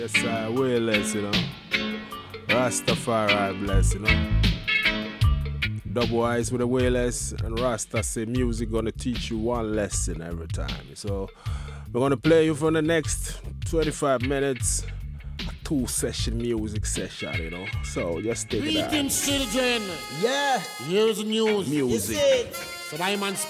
Yes, I will, you know. Rastafari bless, you know. Double eyes with a wayless, and Rasta say music gonna teach you one lesson every time. So we're gonna play you for the next 25 minutes, a 2-session music session, you know. So just take it out. Greetings, children. Yeah. Here's the news. Music. So Diamond